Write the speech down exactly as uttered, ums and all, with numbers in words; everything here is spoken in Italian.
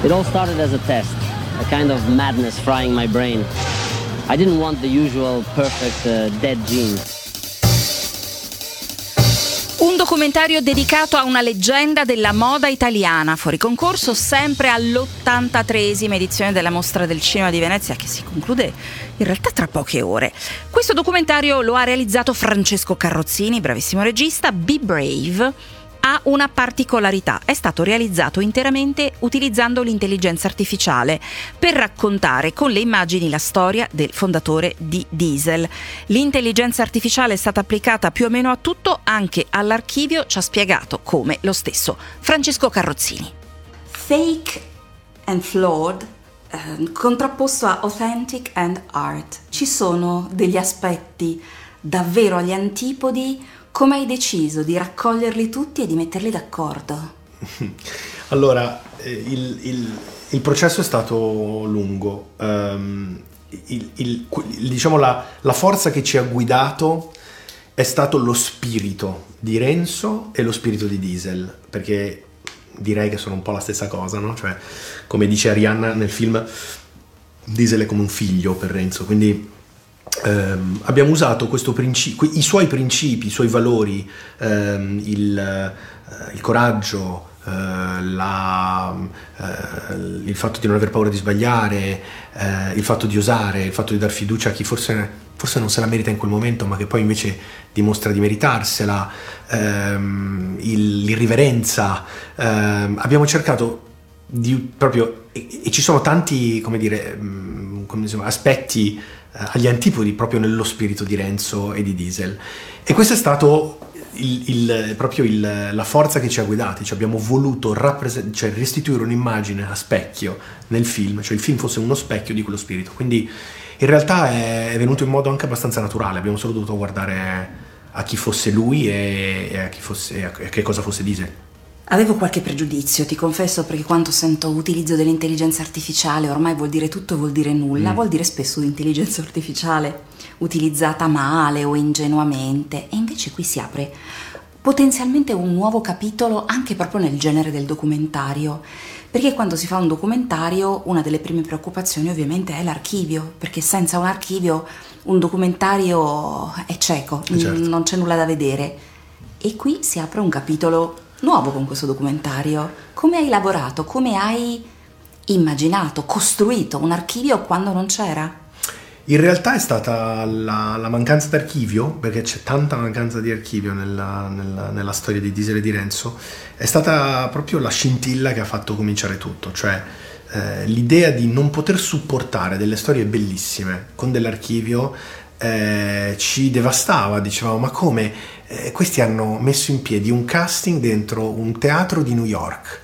It all started as a test, a kind of madness frying my brain. I didn't want the usual perfect uh, dead gene. Un documentario dedicato a una leggenda della moda italiana, fuori concorso sempre all'ottantatreesima edizione della Mostra del Cinema di Venezia, che si conclude in realtà tra poche ore. Questo documentario lo ha realizzato Francesco Carrozzini, bravissimo regista. Be Brave ha una particolarità: è stato realizzato interamente utilizzando l'intelligenza artificiale per raccontare con le immagini la storia del fondatore di Diesel. L'intelligenza artificiale è stata applicata più o meno a tutto, anche all'archivio, ci ha spiegato come lo stesso Francesco Carrozzini. Fake and flawed eh, contrapposto a authentic and art. Ci sono degli aspetti davvero agli antipodi. Come hai deciso di raccoglierli tutti e di metterli d'accordo? Allora, il, il, il processo è stato lungo. Um, il, il, diciamo la, la forza che ci ha guidato è stato lo spirito di Renzo e lo spirito di Diesel, perché direi che sono un po' la stessa cosa, no? Cioè, come dice Arianna nel film, Diesel è come un figlio per Renzo, quindi Um, abbiamo usato questo principio, i suoi principi, i suoi valori, um, il, uh, il coraggio, uh, la, uh, il fatto di non aver paura di sbagliare, uh, il fatto di osare, il fatto di dar fiducia a chi forse, forse non se la merita in quel momento, ma che poi invece dimostra di meritarsela, um, il, l'irriverenza. Um, abbiamo cercato di proprio, e, e ci sono tanti, come dire, um, come diciamo, aspetti agli antipodi proprio nello spirito di Renzo e di Diesel, e questo è stato il, il, proprio il, la forza che ci ha guidati. Cioè abbiamo voluto rappresent- cioè restituire un'immagine a specchio nel film, cioè il film fosse uno specchio di quello spirito, quindi in realtà è, è venuto in modo anche abbastanza naturale. Abbiamo solo dovuto guardare a chi fosse lui e, e a chi fosse, a che cosa fosse Diesel. Avevo qualche pregiudizio, ti confesso, perché quando sento utilizzo dell'intelligenza artificiale ormai vuol dire tutto, vuol dire nulla, mm. vuol dire spesso intelligenza artificiale utilizzata male o ingenuamente, e invece qui si apre potenzialmente un nuovo capitolo anche proprio nel genere del documentario, perché quando si fa un documentario una delle prime preoccupazioni ovviamente è l'archivio, perché senza un archivio un documentario è cieco, certo. Non c'è nulla da vedere, e qui si apre un capitolo nuovo con questo documentario. Come hai lavorato? Come hai immaginato, costruito un archivio quando non c'era? In realtà è stata la, la mancanza di archivio, perché c'è tanta mancanza di archivio nella, nella, nella storia di Diesel e di Renzo, è stata proprio la scintilla che ha fatto cominciare tutto. Cioè eh, l'idea di non poter supportare delle storie bellissime con dell'archivio eh, ci devastava. Dicevamo, ma come? Eh, questi hanno messo in piedi un casting dentro un teatro di New York,